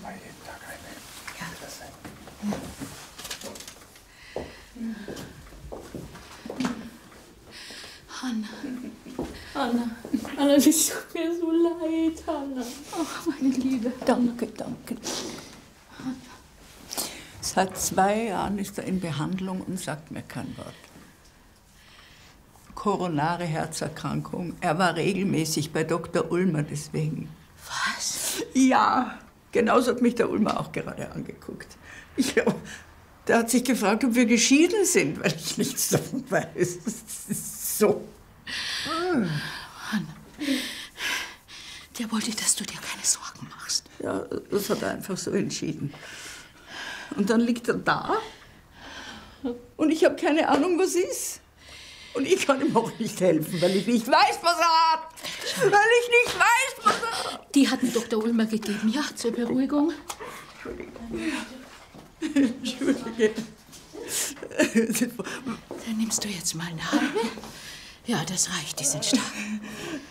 mal jeden Tag eine. Ja. Hanna. Hanna. Hanna, das tut mir so leid, Hanna. Ach, meine Liebe. Danke, danke. Seit 2 Jahren ist er in Behandlung und sagt mir kein Wort. Koronare Herzerkrankung. Er war regelmäßig bei Dr. Ulmer deswegen. Was? Ja, genauso hat mich der Ulmer auch gerade angeguckt. Ja, der hat sich gefragt, ob wir geschieden sind, weil ich nichts davon weiß. Das ist so. Hanna, der wollte, dass du dir keine Sorgen machst. Ja, das hat er einfach so entschieden. Und dann liegt er da und ich habe keine Ahnung, was ist. Und ich kann ihm auch nicht helfen, weil ich nicht weiß, was er hat. Weil ich nicht weiß, was er hat. Die hat mir Dr. Ulmer gegeben, ja, zur Beruhigung. Entschuldige. Dann nimmst du jetzt mal eine halbe. Ja, das reicht, die sind stark.